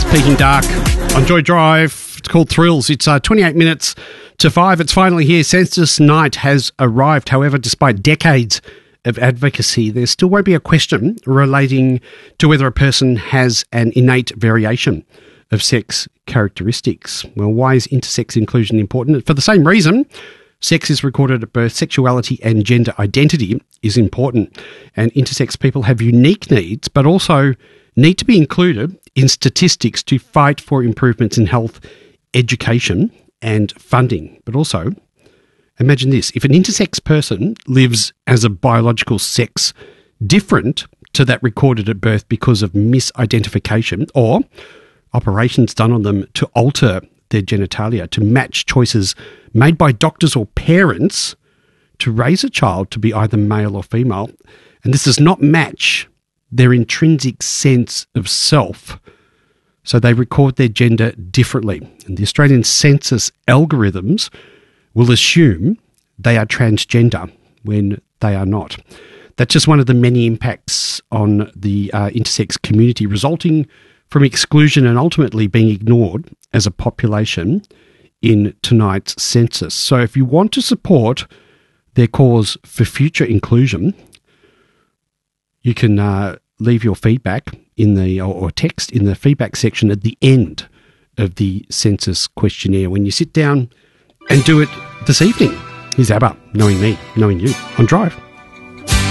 Peking Dark on Joy Drive. It's called Thrills. It's 28 minutes to 5. It's finally here. Census night has arrived. However, despite decades of advocacy, there still won't be a question relating to whether a person has an innate variation of sex characteristics. Well, why is intersex inclusion important? For the same reason, sex is recorded at birth, sexuality and gender identity is important. And intersex people have unique needs, but also need to be included in statistics to fight for improvements in health, education and funding. But also, imagine this, if an intersex person lives as a biological sex different to that recorded at birth because of misidentification or operations done on them to alter their genitalia to match choices made by doctors or parents to raise a child to be either male or female, and this does not match their intrinsic sense of self, so they record their gender differently. And the Australian census algorithms will assume they are transgender when they are not. That's just one of the many impacts on the intersex community, resulting from exclusion and ultimately being ignored as a population in tonight's census. So if you want to support their cause for future inclusion, you can leave your feedback in the or text in the feedback section at the end of the census questionnaire when you sit down and do it this evening. Here's ABBA, Knowing Me, Knowing You on Drive.